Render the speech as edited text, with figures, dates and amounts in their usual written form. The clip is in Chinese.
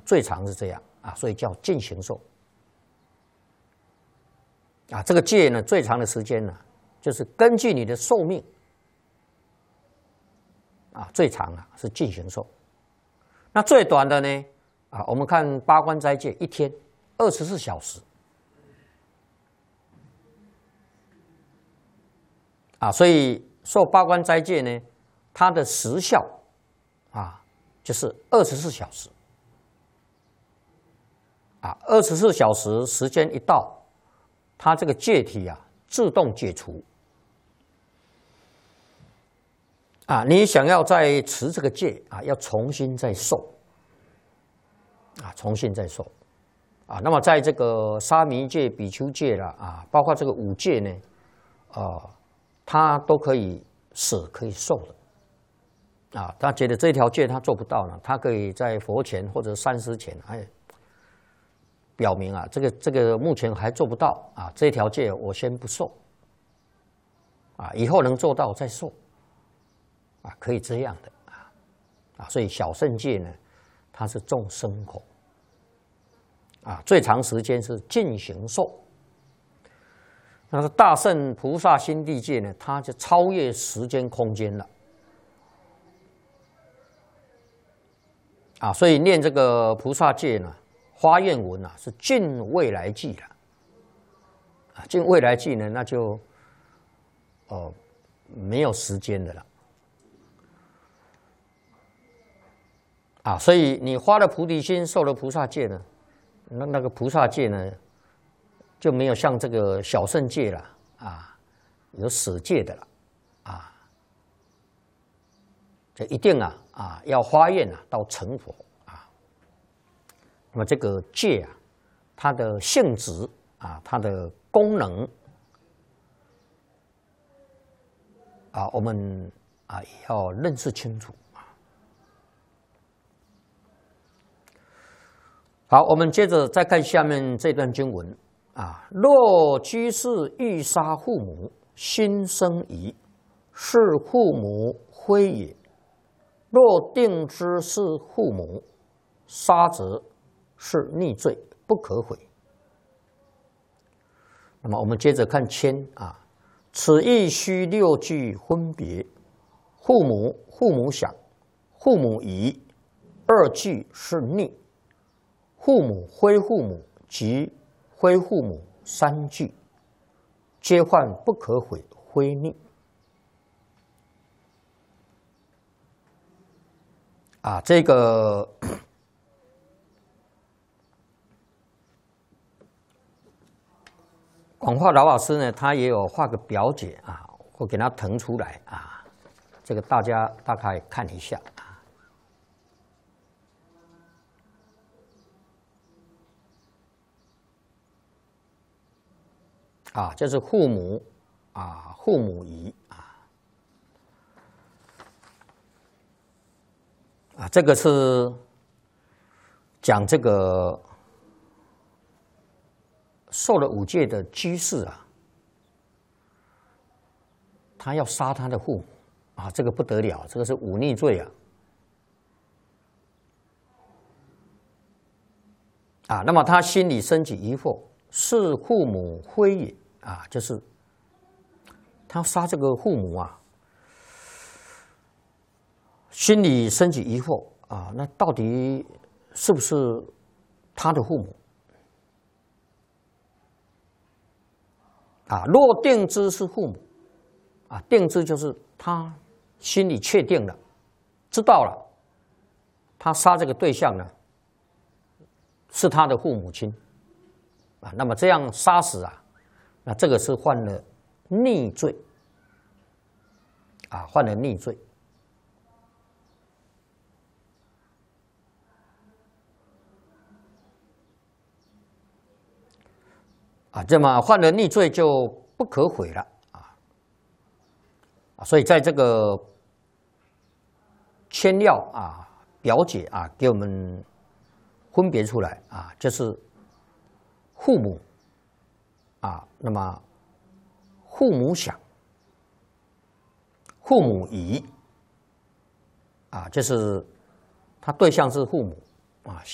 最长是这样啊，所以叫尽形寿。啊，这个戒呢，最长的时间呢，就是根据你的寿命啊，最长啊是尽形寿。那最短的呢，啊，我们看八关斋戒一天24小时。啊，所以受八关斋戒呢，它的时效啊，就是24小时。啊，24小时时间一到，它这个戒体啊自动解除。啊，你想要再持这个戒啊，要重新再受。啊，重新再受。啊，那么在这个沙弥戒、比丘戒啦，啊，包括这个五戒呢，他都可以舍，可以受的。啊，他觉得这条戒他做不到呢，他可以在佛前或者三师前，表明啊，这个目前还做不到啊，这条戒我先不受。啊，以后能做到再受。啊，可以这样的啊，所以小乘戒呢，它是众生口。啊，最长时间是尽形寿。那是大乘菩萨心地戒呢，它就超越时间空间了。啊，所以念这个菩萨戒呢，花愿文啊，是尽未来际了。啊，尽未来际呢，那就没有时间的了。啊，所以你发了菩提心，受了菩萨戒呢，那个菩萨戒呢，就没有像这个小乘戒了啊，有舍戒的了啊，这一定要发愿到成佛啊。那么这个戒啊，它的性质啊，它的功能啊，我们也要认识清楚。好，我们接着再看下面这段经文啊。若居士欲杀父母，心生疑，是父母非也。若定知是父母，杀则是逆罪，不可悔。那么我们接着看谦啊，此亦须六句分别：父母、父母想、父母疑，二句是逆。父母、非父母及非父母三句，皆犯不可悔，非逆。啊，这个广化老师呢，他也有画个表解啊，我给他腾出来啊，这个大家大概看一下。啊，这是父母啊，父母疑啊，这个是讲这个受了五戒的居士啊，他要杀他的父母啊，这个不得了，这个是忤逆罪啊。啊，那么他心里升起疑惑，是父母非也。啊，就是他杀这个父母啊，心里升起疑惑啊，那到底是不是他的父母？啊，若定知是父母，啊，定知就是他心里确定了，知道了，他杀这个对象呢是他的父母亲，啊，那么这样杀死啊。那这个是犯了逆罪，啊，犯了逆罪。啊，这么犯了逆罪就不可悔了啊。所以在这个签要啊表解啊，给我们分别出来啊，就是父母。啊，那么父母想、父母疑，啊，就是他对象是父母啊。